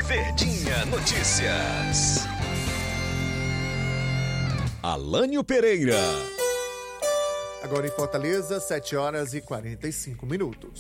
Verdinha Notícias. Alânio Pereira. Agora em Fortaleza, 7h45.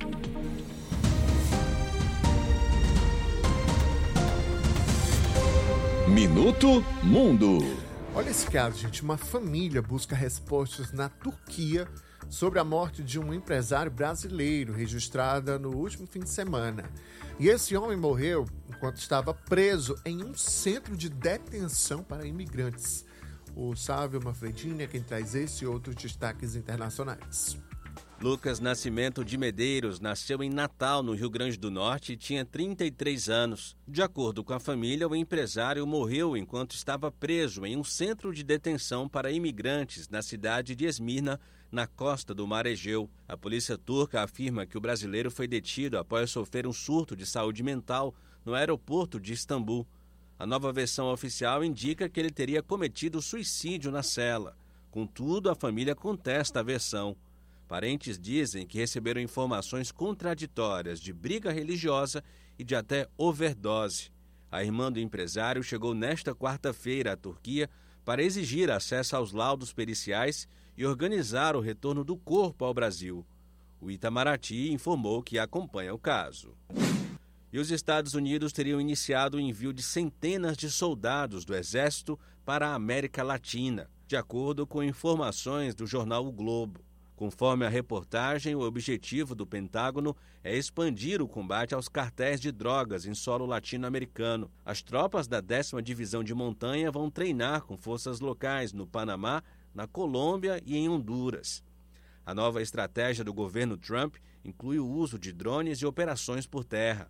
Minuto Mundo. Olha esse caso, gente. Uma família busca respostas na Turquia sobre a morte de um empresário brasileiro registrada no último fim de semana. E esse homem morreu enquanto estava preso em um centro de detenção para imigrantes. O Sávio Manfredini é quem traz esse e outros destaques internacionais. Lucas Nascimento de Medeiros nasceu em Natal, no Rio Grande do Norte, e tinha 33 anos. De acordo com a família, o empresário morreu enquanto estava preso em um centro de detenção para imigrantes na cidade de Esmirna, na costa do Mar Egeu. A polícia turca afirma que o brasileiro foi detido após sofrer um surto de saúde mental no aeroporto de Istambul. A nova versão oficial indica que ele teria cometido suicídio na cela. Contudo, a família contesta a versão. Parentes dizem que receberam informações contraditórias de briga religiosa e de até overdose. A irmã do empresário chegou nesta quarta-feira à Turquia para exigir acesso aos laudos periciais e organizar o retorno do corpo ao Brasil. O Itamaraty informou que acompanha o caso. E os Estados Unidos teriam iniciado o envio de centenas de soldados do Exército para a América Latina, de acordo com informações do jornal O Globo. Conforme a reportagem, o objetivo do Pentágono é expandir o combate aos cartéis de drogas em solo latino-americano. As tropas da 10ª Divisão de Montanha vão treinar com forças locais no Panamá, na Colômbia e em Honduras. A nova estratégia do governo Trump inclui o uso de drones e operações por terra.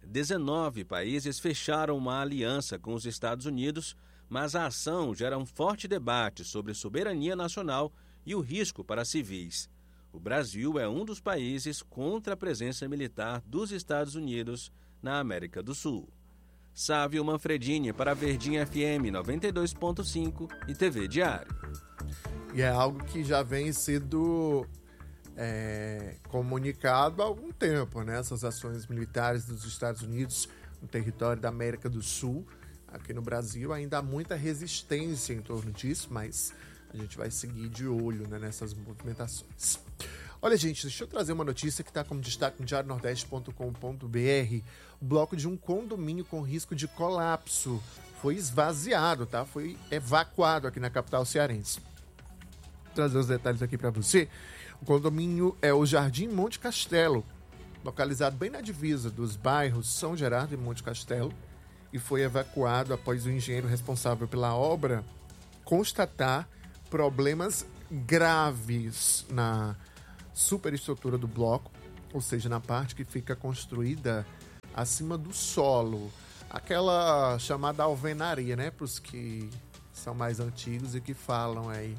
19 países fecharam uma aliança com os Estados Unidos, mas a ação gera um forte debate sobre soberania nacional e o risco para civis. O Brasil é um dos países contra a presença militar dos Estados Unidos na América do Sul. Sávio Manfredini para a Verdinha FM 92.5 e TV Diário. E é algo que já vem sendo comunicado há algum tempo, né? Essas ações militares dos Estados Unidos no território da América do Sul. Aqui no Brasil ainda há muita resistência em torno disso, mas a gente vai seguir de olho, né, nessas movimentações. Olha, gente, deixa eu trazer uma notícia que está como destaque no diarionordeste.com.br. O bloco de um condomínio com risco de colapso foi esvaziado, tá? Foi evacuado aqui na capital cearense. Vou trazer os detalhes aqui para você. O condomínio é o Jardim Monte Castelo, localizado bem na divisa dos bairros São Gerardo e Monte Castelo, e foi evacuado após o engenheiro responsável pela obra constatar problemas graves na superestrutura do bloco, ou seja, na parte que fica construída acima do solo, aquela chamada alvenaria, né, para os que são mais antigos e que falam aí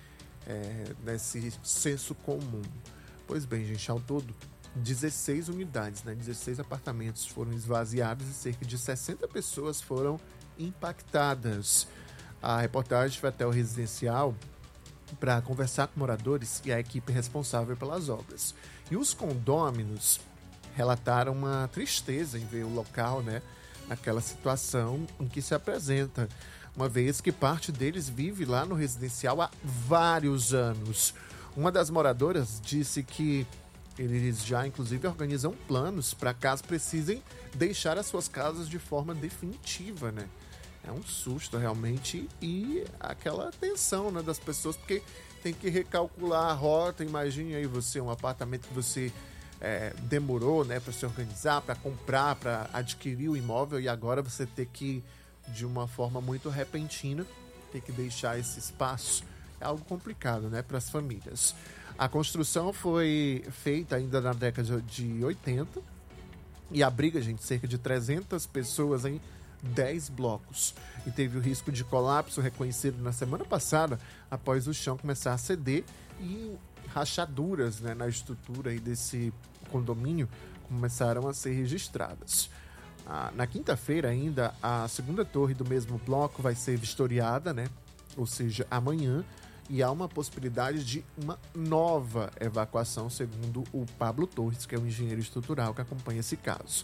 nesse senso comum. Pois bem, gente, ao todo 16 unidades, né, 16 apartamentos foram esvaziados e cerca de 60 pessoas foram impactadas. A reportagem foi até o residencial para conversar com moradores e a equipe responsável pelas obras. E os condôminos relataram uma tristeza em ver o local, né, naquela situação em que se apresenta, uma vez que parte deles vive lá no residencial há vários anos. Uma das moradoras disse que eles já, inclusive, organizam planos para caso precisem deixar as suas casas de forma definitiva, né? É um susto realmente e aquela tensão, né, das pessoas, porque tem que recalcular a rota. Imagine aí você, um apartamento que você demorou, né, para se organizar, para comprar, para adquirir o imóvel, e agora você ter que, de uma forma muito repentina, ter que deixar esse espaço. É algo complicado, né, para as famílias. A construção foi feita ainda na década de 80 e abriga, gente, cerca de 300 pessoas em 10 blocos. E teve o risco de colapso reconhecido na semana passada após o chão começar a ceder e rachaduras, né, na estrutura aí desse condomínio começaram a ser registradas. Na quinta-feira ainda, a segunda torre do mesmo bloco vai ser vistoriada, né? Ou seja, amanhã, e há uma possibilidade de uma nova evacuação, segundo o Pablo Torres, que é o engenheiro estrutural que acompanha esse caso.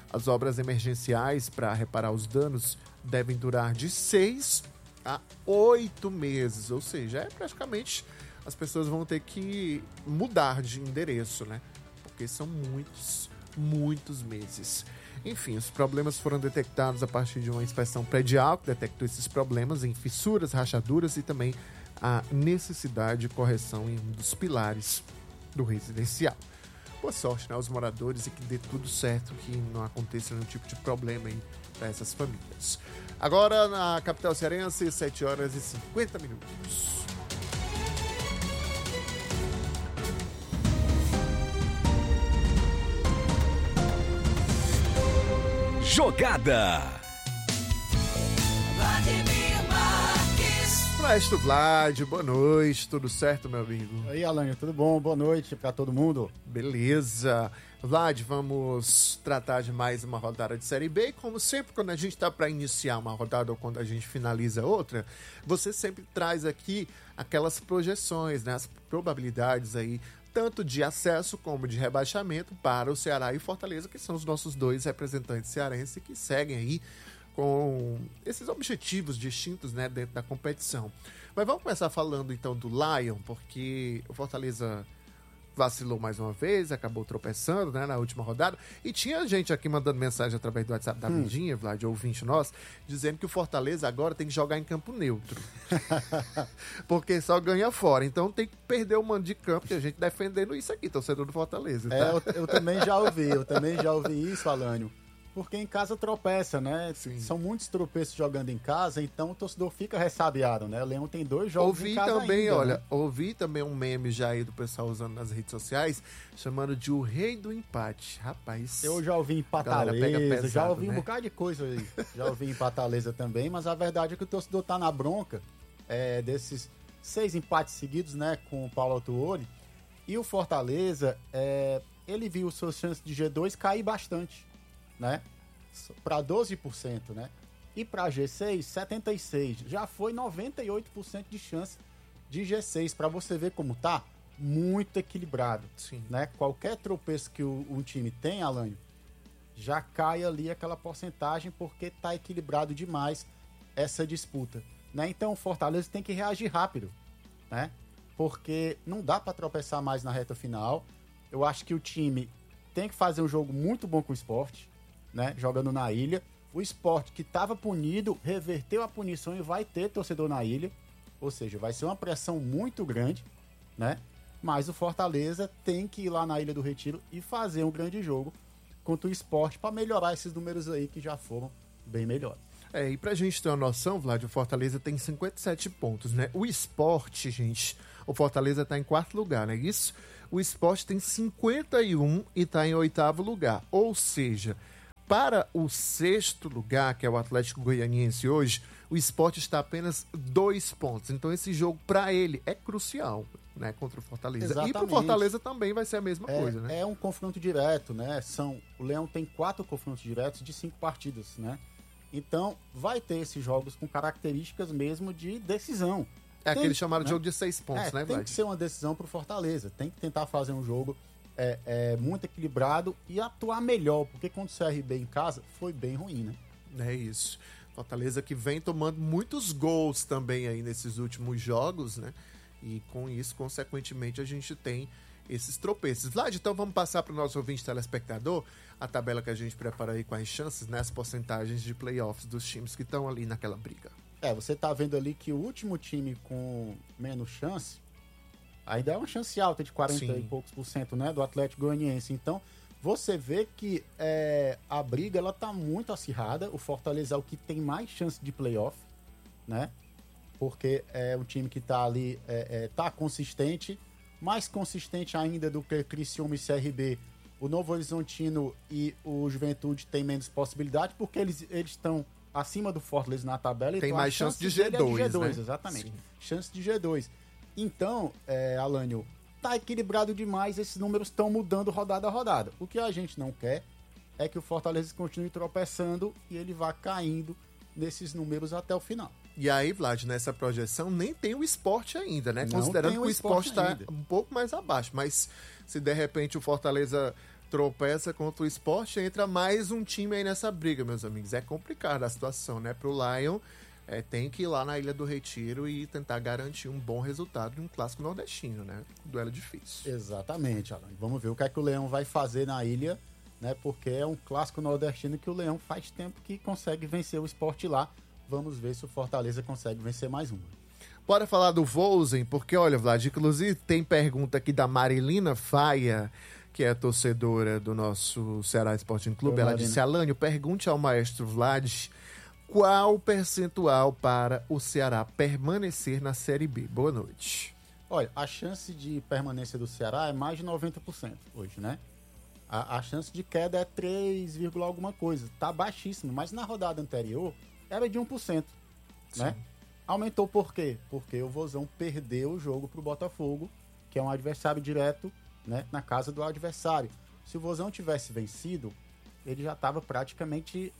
As obras emergenciais para reparar os danos devem durar de 6 a 8 meses, ou seja, praticamente as pessoas vão ter que mudar de endereço, né? Porque são muitos meses. Enfim, os problemas foram detectados a partir de uma inspeção predial que detectou esses problemas em fissuras, rachaduras e também a necessidade de correção em um dos pilares do residencial. Boa sorte, né, aos moradores e que dê tudo certo, que não aconteça nenhum tipo de problema aí para essas famílias. Agora, na capital cearense, 7h50. Jogada. Maestro Vlad, boa noite, tudo certo, meu amigo? E aí, Alan, tudo bom? Boa noite para todo mundo. Beleza. Vlad, vamos tratar de mais uma rodada de Série B. E como sempre, quando a gente está para iniciar uma rodada ou quando a gente finaliza outra, você sempre traz aqui aquelas projeções, né? As probabilidades aí, tanto de acesso como de rebaixamento para o Ceará e Fortaleza, que são os nossos dois representantes cearenses que seguem aí com esses objetivos distintos, né, dentro da competição. Mas vamos começar falando então do Lion, porque o Fortaleza vacilou mais uma vez, acabou tropeçando, né, na última rodada, e tinha gente aqui mandando mensagem através do WhatsApp da Vidinha, Vlad, ouvinte nosso, dizendo que o Fortaleza agora tem que jogar em campo neutro, porque só ganha fora, então tem que perder o mando de campo, que a gente defendendo isso aqui, torcedor do Fortaleza. Tá? Eu também já ouvi isso, Alânio. Porque em casa tropeça, né? Sim. São muitos tropeços jogando em casa, então o torcedor fica ressabiado, né? O Leão tem 2 jogos em casa também, ainda, olha, né? Ouvi também um meme já aí do pessoal usando nas redes sociais, chamando de o rei do empate. Rapaz. Eu já ouvi em Pataleza, já ouvi um bocado de coisa aí. Já ouvi em Pataleza também, mas a verdade é que o torcedor tá na bronca desses 6 empates seguidos, né? Com o Paulo Autuori. E o Fortaleza, ele viu suas chances de G2 cair bastante, né? Para 12%, né? E para G6, 76%. Já foi 98% de chance de G6. Para você ver como tá, muito equilibrado. Sim. Né? Qualquer tropeço que um time tem, Alânio, já cai ali aquela porcentagem porque tá equilibrado demais essa disputa, né? Então o Fortaleza tem que reagir rápido, né? Porque não dá para tropeçar mais na reta final. Eu acho que o time tem que fazer um jogo muito bom com o Sport, né, jogando na ilha. O Sport, que estava punido, reverteu a punição e vai ter torcedor na ilha. Ou seja, vai ser uma pressão muito grande, né? Mas o Fortaleza tem que ir lá na Ilha do Retiro e fazer um grande jogo contra o Sport para melhorar esses números aí que já foram bem melhores. E pra gente ter uma noção, Vlad, o Fortaleza tem 57 pontos, né? O Sport, gente, o Fortaleza tá em 4º lugar, não é isso? O Sport tem 51 e tá em 8º lugar. Ou seja, para o 6º lugar, que é o Atlético Goianiense hoje, o Sport está apenas 2 pontos. Então esse jogo, para ele, é crucial, né, contra o Fortaleza. Exatamente. E para o Fortaleza também vai ser a mesma coisa, né? É um confronto direto, né? O Leão tem 4 confrontos diretos de 5 partidas, né? Então, vai ter esses jogos com características mesmo de decisão. Aquele chamado jogo de 6 pontos, né, Vlad? Tem que ser uma decisão para o Fortaleza. Tem que tentar fazer um jogo muito equilibrado e atuar melhor, porque contra o CRB em casa foi bem ruim, né? É isso. Fortaleza que vem tomando muitos gols também aí nesses últimos jogos, né? E com isso, consequentemente, a gente tem esses tropeços. Vlad, então vamos passar para o nosso ouvinte telespectador a tabela que a gente prepara aí com as chances, né? As porcentagens de playoffs dos times que estão ali naquela briga. Você tá vendo ali que o último time com menos chance ainda é uma chance alta de 40 e poucos %, né, do Atlético Goianiense. Então, você vê que a briga ela tá muito acirrada. O Fortaleza é o que tem mais chance de playoff, né? Porque é um time que tá ali, tá consistente, mais consistente ainda do que Criciúma e CRB. O Novo Horizontino e o Juventude tem menos possibilidade, porque eles estão acima do Fortaleza na tabela. Tem então mais chance de G2, né? Exatamente. Sim. Chance de G2. Então, Alânio, tá equilibrado demais, esses números estão mudando rodada a rodada. O que a gente não quer é que o Fortaleza continue tropeçando e ele vá caindo nesses números até o final. E aí, Vlad, nessa projeção nem tem o Sport ainda, né? Não considerando tem que o Sport está ainda. um pouco mais abaixo. Mas se de repente o Fortaleza tropeça contra o Sport, entra mais um time aí nessa briga, meus amigos. É complicada a situação, né? Pro Lion, tem que ir lá na Ilha do Retiro e tentar garantir um bom resultado em um clássico nordestino, né? Duelo difícil. Exatamente, Alan. Vamos ver o que é que o Leão vai fazer na ilha, né? Porque é um clássico nordestino que o Leão faz tempo que consegue vencer o Sport lá. Vamos ver se o Fortaleza consegue vencer mais uma. Bora falar do Vozen, porque, olha, Vlad, inclusive tem pergunta aqui da Marilina Faia, que é torcedora do nosso Ceará Sporting Clube. Ela disse: Alânio, pergunte ao maestro Vlad qual o percentual para o Ceará permanecer na Série B. Boa noite. Olha, a chance de permanência do Ceará é mais de 90% hoje, né? A chance de queda é 3, alguma coisa. Tá baixíssimo, mas na rodada anterior era de 1%, né? Aumentou por quê? Porque o Vozão perdeu o jogo pro Botafogo, que é um adversário direto, né, na casa do adversário. Se o Vozão tivesse vencido, ele já estava praticamente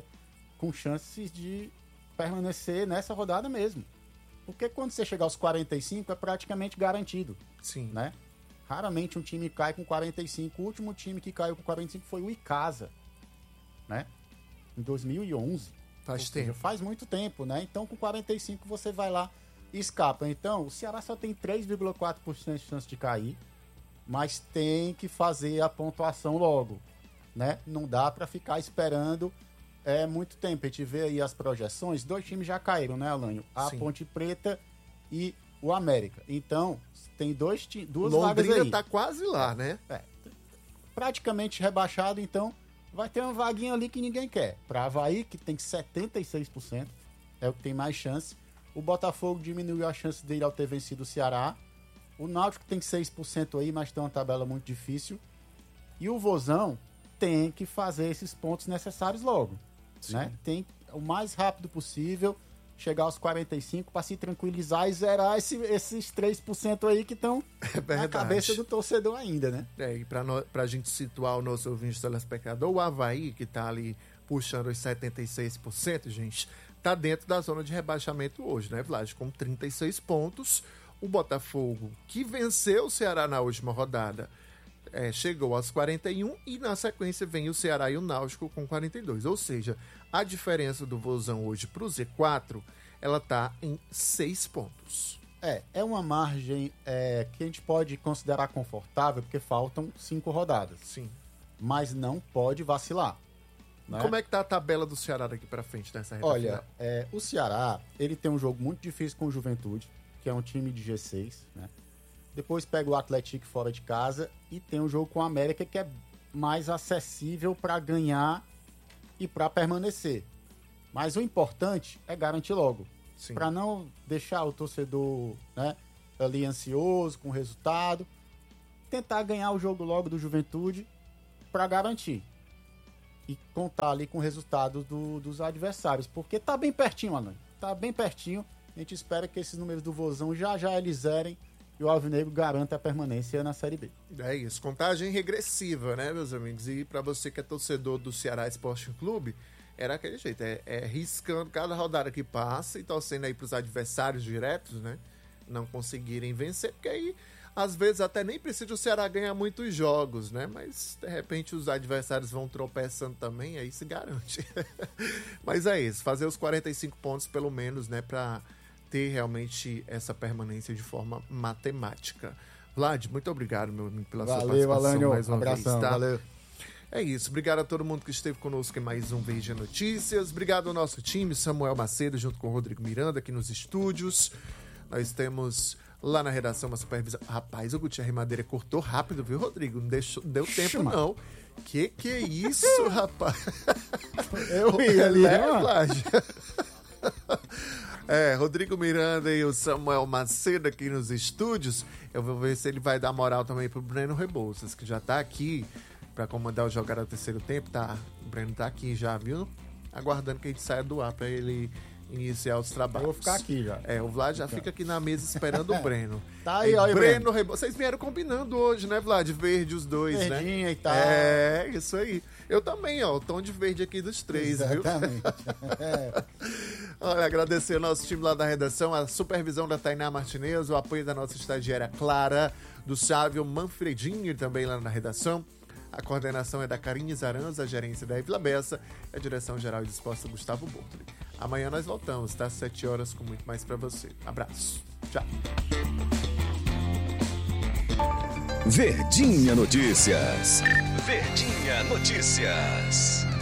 com chances de permanecer nessa rodada mesmo. Porque quando você chegar aos 45, é praticamente garantido. Sim. Né? Raramente um time cai com 45. O último time que caiu com 45 foi o Icasa, né? Em 2011. Faz tempo. Faz muito tempo, né? Então, com 45, você vai lá e escapa. Então, o Ceará só tem 3,4% de chance de cair, mas tem que fazer a pontuação logo, né? Não dá para ficar esperando muito tempo. A gente vê aí as projeções, 2 times já caíram, né, Alânio? A Sim. Ponte Preta e o América. Então, tem duas vagas Londrina aí. tá quase lá, né? Praticamente rebaixado, então vai ter uma vaguinha ali que ninguém quer. Para Avaí, que tem 76%, é o que tem mais chance. O Botafogo diminuiu a chance dele ao ter vencido o Ceará. O Náutico tem 6% aí, mas tem uma tabela muito difícil. E o Vozão tem que fazer esses pontos necessários logo. Né? Tem o mais rápido possível chegar aos 45 para se tranquilizar e zerar esses 3% aí que estão na cabeça do torcedor ainda, né? E pra gente situar o nosso ouvinte telespectador, o Avaí, que tá ali puxando os 76%, gente, tá dentro da zona de rebaixamento hoje, né, Vlad? Com 36 pontos. O Botafogo, que venceu o Ceará na última rodada, chegou aos 41 e na sequência vem o Ceará e o Náutico com 42. Ou seja, a diferença do Vozão hoje pro Z4, ela tá em 6 pontos. É uma margem que a gente pode considerar confortável, porque faltam 5 rodadas. Sim. Mas não pode vacilar. Né? Como é que tá a tabela do Ceará daqui pra frente nessa reta Olha, final? O Ceará, ele tem um jogo muito difícil com o Juventude, que é um time de G6, né? Depois pega o Atlético fora de casa e tem um jogo com o América que é mais acessível para ganhar e para permanecer. Mas o importante é garantir logo. Para não deixar o torcedor, né, ali ansioso com o resultado. Tentar ganhar o jogo logo do Juventude para garantir. E contar ali com o resultado dos adversários. Porque tá bem pertinho, Alan. Tá bem pertinho. A gente espera que esses números do Vozão já eles zerem e o Alvinegro garanta a permanência na Série B. É isso, contagem regressiva, né, meus amigos? E para você que é torcedor do Ceará Sporting Clube, era aquele jeito, riscando cada rodada que passa e torcendo aí pros adversários diretos, né, não conseguirem vencer, porque aí, às vezes, até nem precisa o Ceará ganhar muitos jogos, né, mas, de repente, os adversários vão tropeçando também, aí se garante. Mas é isso, fazer os 45 pontos, pelo menos, né, pra ter realmente essa permanência de forma matemática. Vlad, muito obrigado, meu amigo, pela sua participação. Alânio, mais uma abração, vez, tá? Valeu. É isso, obrigado a todo mundo que esteve conosco em mais um Verde Notícias. Obrigado ao nosso time, Samuel Macedo, junto com o Rodrigo Miranda, aqui nos estúdios. Nós temos lá na redação uma supervisão. Rapaz, o Gutierre Madeira cortou rápido, viu, Rodrigo? Não deu tempo, não. Que é isso, rapaz? Eu ia ali, né, Vlad? Rodrigo Miranda e o Samuel Macedo aqui nos estúdios. Eu vou ver se ele vai dar moral também pro Breno Rebouças, que já tá aqui para comandar o Jogar ao Terceiro Tempo. O Breno tá aqui já, viu? Aguardando que a gente saia do ar para ele iniciar os trabalhos. Eu vou ficar aqui já. O Vlad já fica aqui na mesa esperando o Breno. Tá aí, olha, Breno Rebouças. Vocês vieram combinando hoje, né, Vlad? Verde os dois, verdinha, né? E tal. Isso aí. Eu também, o tom de verde aqui dos três, exatamente. Viu? Olha, agradecer ao nosso time lá da redação, a supervisão da Tainá Martinez, o apoio da nossa estagiária Clara, do Sávio Manfredini, também lá na redação, A coordenação é da Karine Zaranza, a gerência da Vila Bessa, a direção-geral de esportes Gustavo Bortoli. Amanhã nós voltamos, tá? Às 7 horas, com muito mais para você. Abraço. Tchau. Verdinha Notícias. Verdinha Notícias.